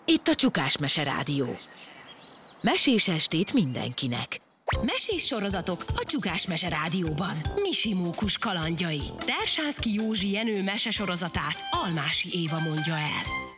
Itt a Csukás Mese Rádió. Mesés estét mindenkinek. Mesés sorozatok a Csukás Mese Rádióban. Misi Mókus kalandjai. Tersánszky Józsi Jenő mesesorozatát Almási Éva mondja el.